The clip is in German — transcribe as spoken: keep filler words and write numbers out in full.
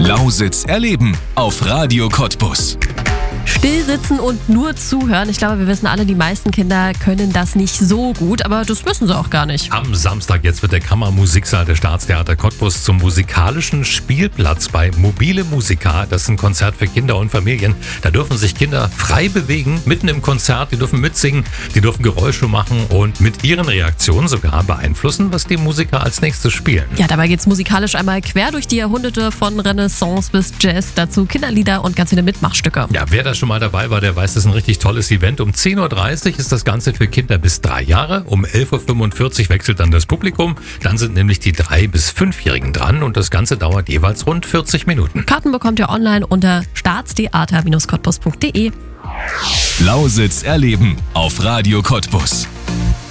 Lausitz erleben auf Radio Cottbus. Still sitzen und nur zuhören. Ich glaube, wir wissen alle, die meisten Kinder können das nicht so gut, aber das wissen sie auch gar nicht. Am Samstag jetzt wird der Kammermusiksaal der Staatstheater Cottbus zum musikalischen Spielplatz bei Mobile Musica. Das ist ein Konzert für Kinder und Familien. Da dürfen sich Kinder frei bewegen, mitten im Konzert. Die dürfen mitsingen, die dürfen Geräusche machen und mit ihren Reaktionen sogar beeinflussen, was die Musiker als nächstes spielen. Ja, dabei geht's musikalisch einmal quer durch die Jahrhunderte von Renaissance bis Jazz, dazu Kinderlieder und ganz viele Mitmachstücke. Ja, wer da schon mal dabei war, der weiß, das ist ein richtig tolles Event. Um zehn Uhr dreißig ist das Ganze für Kinder bis drei Jahre. Um elf Uhr fünfundvierzig wechselt dann das Publikum. Dann sind nämlich die drei- bis fünfjährigen dran und das Ganze dauert jeweils rund vierzig Minuten. Karten bekommt ihr online unter staatstheater Bindestrich cottbus punkt de. Lausitz erleben auf Radio Cottbus.